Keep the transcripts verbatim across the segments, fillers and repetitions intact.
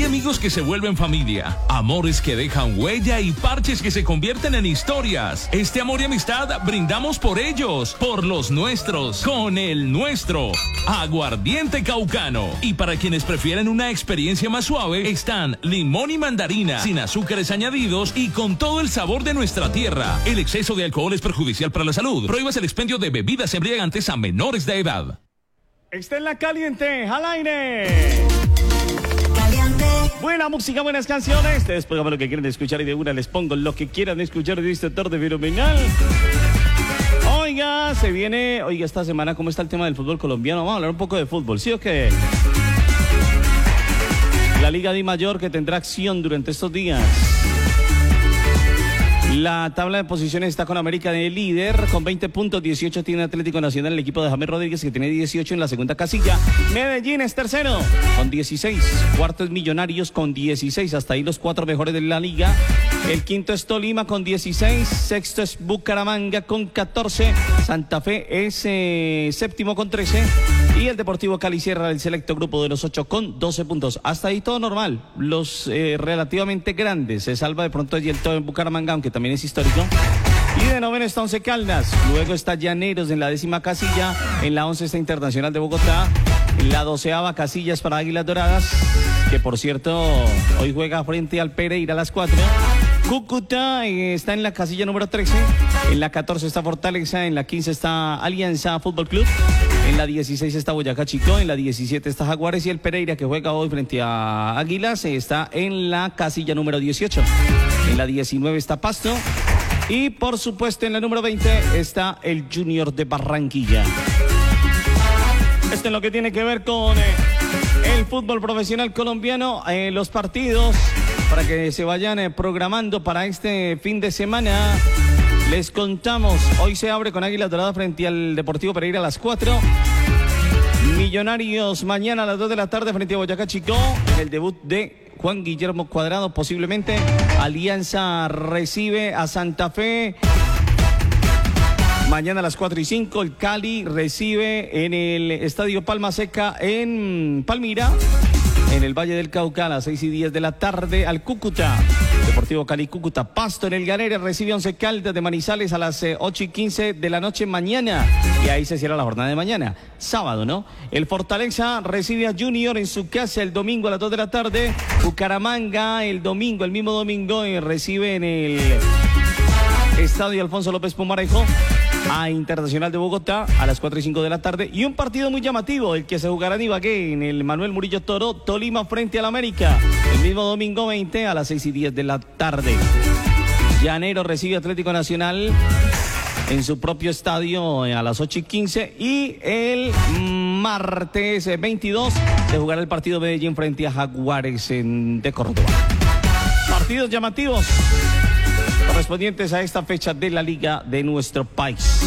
Hay amigos que se vuelven familia, amores que dejan huella y parches que se convierten en historias. Este amor y amistad brindamos por ellos, por los nuestros, con el nuestro, Aguardiente Caucano. Y para quienes prefieren una experiencia más suave, están limón y mandarina, sin azúcares añadidos y con todo el sabor de nuestra tierra. El exceso de alcohol es perjudicial para la salud. Prohíbas el expendio de bebidas embriagantes a menores de edad. Está en la caliente, al aire. Caliente. Buena música, buenas canciones. Ustedes pónganme lo que quieren escuchar y de una les pongo lo que quieran escuchar de esta tarde fenomenal. Oiga, se viene, oiga, esta semana, ¿cómo está el tema del fútbol colombiano? Vamos a hablar un poco de fútbol, ¿sí o qué? La Liga Di Mayor que tendrá acción durante estos días. La tabla de posiciones está con América de líder con veinte puntos, dieciocho tiene Atlético Nacional, el equipo de James Rodríguez que tiene dieciocho en la segunda casilla. Medellín es tercero con dieciséis, cuarto es Millonarios con dieciséis, hasta ahí los cuatro mejores de la liga. El quinto es Tolima con dieciséis, sexto es Bucaramanga con catorce, Santa Fe es eh, séptimo con trece y el Deportivo Cali cierra el selecto grupo de los ocho con doce puntos. Hasta ahí todo normal, los eh, relativamente grandes, se salva de pronto allí el todo en Bucaramanga, aunque también es histórico. Y de noveno está Once Caldas, luego está Llaneros en la décima casilla, en la once está Internacional de Bogotá, en la doceava casilla es para Águilas Doradas, que por cierto hoy juega frente al Pereira a las cuatro. Cúcuta eh, está en la casilla número trece, en la catorce está Fortaleza, en la quince está Alianza Fútbol Club, en la dieciséis está Boyacá Chico, en la diecisiete está Jaguares y el Pereira que juega hoy frente a Águilas está en la casilla número dieciocho. En la diecinueve está Pasto y por supuesto en la número veinte está el Junior de Barranquilla. Esto es lo que tiene que ver con eh, el fútbol profesional colombiano, eh, los partidos para que se vayan eh, programando para este fin de semana. Les contamos, hoy se abre con Águilas Doradas frente al Deportivo Pereira a las cuatro. Millonarios mañana a las dos de la tarde frente a Boyacá Chico, en el debut de Juan Guillermo Cuadrado posiblemente. Alianza recibe a Santa Fe. Mañana a las cuatro y cinco el Cali recibe en el Estadio Palma Seca en Palmira. En el Valle del Cauca a las seis y diez de la tarde al Cúcuta. Deportivo Cali Cúcuta. Pasto en el Galera recibe Once Caldas de Manizales a las eh, ocho y quince de la noche mañana. Y ahí se cierra la jornada de mañana. Sábado, ¿no? El Fortaleza recibe a Junior en su casa el domingo a las dos de la tarde. Bucaramanga el domingo, el mismo domingo, eh, recibe en el Estadio Alfonso López Pumarejo a Internacional de Bogotá a las cuatro y cinco de la tarde. Y un partido muy llamativo, el que se jugará en Ibagué, en el Manuel Murillo Toro, Tolima frente al América, el mismo domingo veinte a las seis y diez de la tarde. Llanero recibe Atlético Nacional en su propio estadio a las ocho y quince. Y el martes veintidós se jugará el partido Medellín frente a Jaguares en, de Córdoba. Partidos llamativos correspondientes a esta fecha de la liga de nuestro país.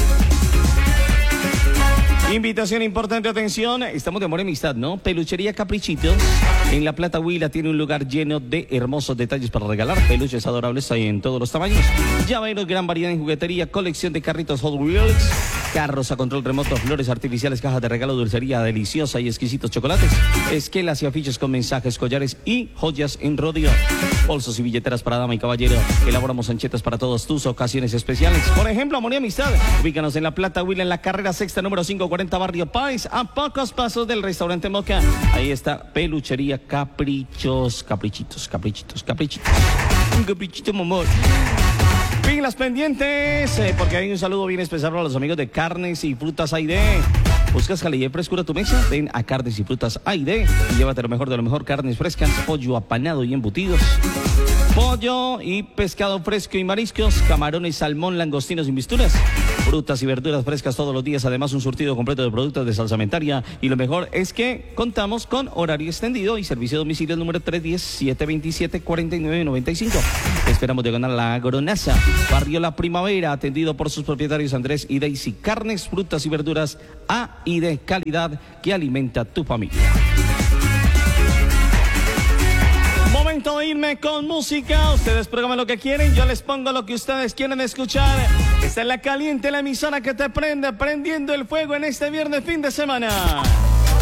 Invitación importante, atención, estamos de amor y amistad, ¿no? Peluchería Caprichitos en La Plata Huila tiene un lugar lleno de hermosos detalles para regalar, peluches adorables hay en todos los tamaños, llaveros, gran variedad en juguetería, colección de carritos Hot Wheels, carros a control remoto, flores artificiales, cajas de regalo, dulcería deliciosa y exquisitos chocolates, esquelas y afiches con mensajes, collares y joyas en rodeo, bolsos y billeteras para dama y caballero. Elaboramos anchetas para todas tus ocasiones especiales. Por ejemplo, amor y amistad. Ubícanos en La Plata Huila en la carrera sexta número quinientos cuarenta Barrio Pais, a pocos pasos del restaurante Moca. Ahí está Peluchería Caprichos, Caprichitos, Caprichitos, Caprichitos. Un caprichito, mi amor. Pilas pendientes, eh, porque hay un saludo bien especial para los amigos de Carnes y Frutas A y D. ¿Buscas calidad y frescura tu mesa? Ven a Carnes y Frutas A y D y llévate lo mejor de lo mejor, carnes frescas, pollo apanado y embutidos, pollo y pescado fresco y mariscos, camarones, salmón, langostinos y misturas, frutas y verduras frescas todos los días, además un surtido completo de productos de salsamentaria y lo mejor es que contamos con horario extendido y servicio de domicilio número tres uno cero, siete dos siete, cuatro nueve nueve cinco. Esperamos de ganar la Agronaza, Barrio La Primavera, atendido por sus propietarios Andrés y Daisy. Carnes, frutas y verduras A y de calidad que alimenta tu familia. Momento de irme con música. Ustedes programan lo que quieren, yo les pongo lo que ustedes quieren escuchar. Esta es La Caliente, la emisora que te prende, prendiendo el fuego en este viernes fin de semana.